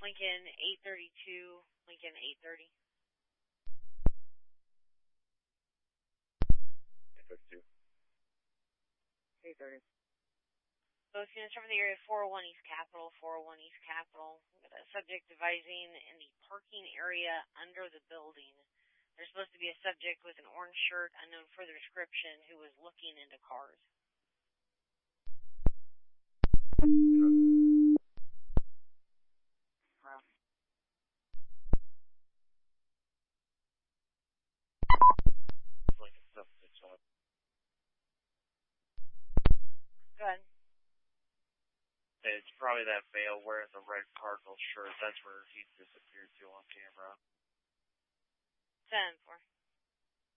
Lincoln 832, Lincoln 830. 832. 830. Both units from the area 401 East Capitol, 401 East Capitol. We've got a subject devising in the parking area under the building. There's supposed to be a subject with an orange shirt, unknown further description, who was looking into cars. Wow. Lincoln 761. Go ahead. It's probably that male wearing the red Cardinal shirt. That's where he disappeared to on camera. 10-4.